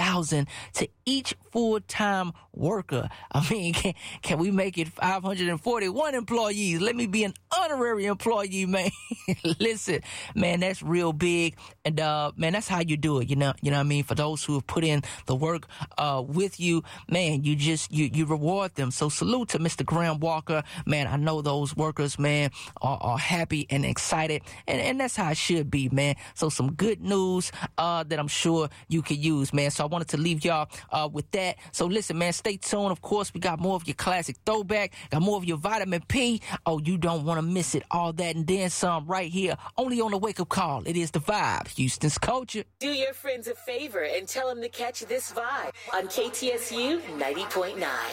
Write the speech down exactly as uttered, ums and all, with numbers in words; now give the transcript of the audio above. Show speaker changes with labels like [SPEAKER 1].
[SPEAKER 1] thousand to each full-time worker. I mean, can, can we make it five hundred forty-one employees? Let me be an honorary employee, man. Listen, man, that's real big. And, uh, man, that's how you do it. You know, you know what I mean? For those who have put in the work, uh, with you, man, you just, you, you reward them. So salute to Mister Graham Walker. Man, I know those workers, man, are, are happy and excited. And, and that's how it should be, man. So some good news, uh, that I'm sure you can use, man. So I wanted to leave y'all, uh, with that. So listen, man, stay tuned. Of course, we got more of your classic throwback, got more of your vitamin P. Oh, you don't want to miss it. All that and then some right here, only on the Wake Up Call. It is The Vibe, Houston's culture.
[SPEAKER 2] Do your friends a favor and tell them to catch this vibe on K T S U ninety point nine.